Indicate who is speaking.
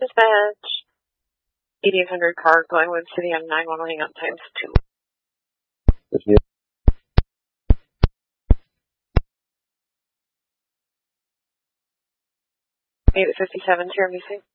Speaker 1: Dispatch, 8800 car going with City M911 hang up times 2.
Speaker 2: It's me.
Speaker 1: 857 Tiramisu.